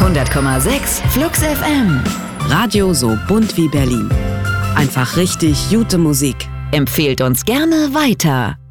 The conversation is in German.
100,6 Flux FM. Radio so bunt wie Berlin. Einfach richtig gute Musik. Empfehlt uns gerne weiter.